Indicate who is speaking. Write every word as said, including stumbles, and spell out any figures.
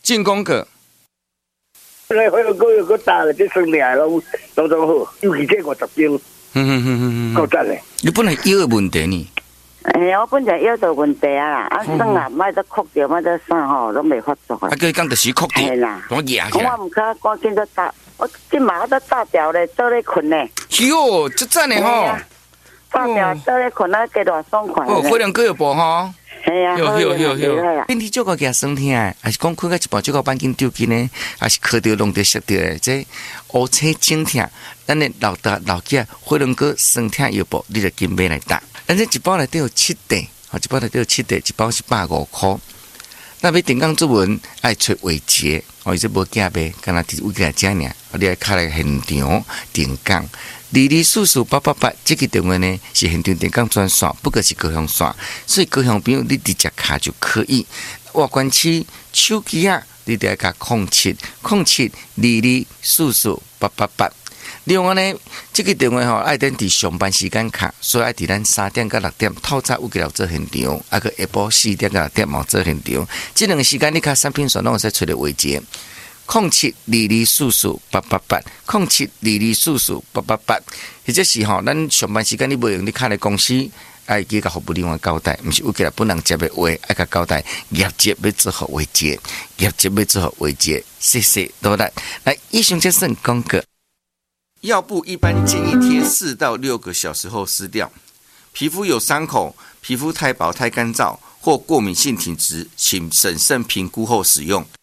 Speaker 1: 进攻个。
Speaker 2: 来，火龙果又搁打了，这生命拢拢总好，尤其这五十斤，
Speaker 1: 嗯嗯嗯嗯，
Speaker 2: 够赞嘞。
Speaker 1: 你本来腰的问题呢？
Speaker 3: 哎，我本来腰的问题啊啦，啊，算啊，莫得哭着，莫得啥吼，拢袂发作啊。
Speaker 1: 啊，佢讲就是哭着，我压起来。
Speaker 3: 我唔敢赶紧都打，我今晚我都打掉咧，做咧困咧。
Speaker 1: 哟，这赞嘞吼！
Speaker 3: 打掉做咧困啊，加偌爽快。
Speaker 1: 哦，火龙果又补吼。
Speaker 3: 系啊，
Speaker 1: 有有有有，身体足够惊酸痛诶，还是讲困到一半足够板筋丢筋呢？还是磕到弄到摔到诶？这乌青肿痛，咱诶老大老囝火龙果酸痛药补，你就紧买来打。咱这一包内底有七袋，吼，一包内底有七袋，一包是百五块。那要定岗作文，爱找话节，哦，伊这无假卖，干那伫位起来食尔，你爱敲来现场定岗。二二四四八八八，这个电话呢是现场定岗专线，不过是高雄线，所以高雄朋友你直接卡就可以。外关区手机啊，你得加空七空七二二四四八八八。另外呢，这个电话吼爱等伫上班时间卡，所以爱伫咱三点到六点透早有给了做现场，啊个下晡四点到六点嘛做现场。这两个时间你卡产品线拢会使找到位置。空七二二四四八八八，空七二二四四八八八，或者是吼，咱上班时间你无用，你卡来公司，爱记甲服务人员交代，毋是有几来本人接的话，爱甲交代，业绩要做好为节，业绩要做好为节，谢谢多来。来，以上这算广告。药布一般建议贴四到六个小时后撕掉。皮肤有伤口、皮肤太薄太干燥或过敏性体质，请审慎评估后使用。